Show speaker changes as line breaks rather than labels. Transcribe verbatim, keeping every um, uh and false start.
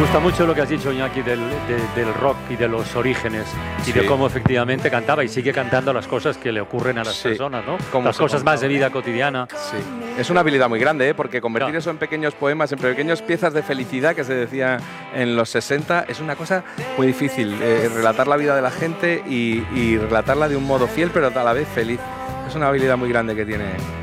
gusta mucho lo que has dicho, Iñaki, del, de, del rock y de los orígenes y sí. de cómo efectivamente cantaba y sigue cantando las cosas que le ocurren a las sí. personas, ¿no? Las cosas más de vida cotidiana.
Sí. Es una habilidad muy grande, ¿eh? Porque convertir claro. eso en pequeños poemas, en pequeñas piezas de felicidad, que se decía en los sesenta, es una cosa muy difícil. Eh, relatar la vida de la gente y, y relatarla de un modo fiel, pero a la vez feliz. Es una habilidad muy grande que tiene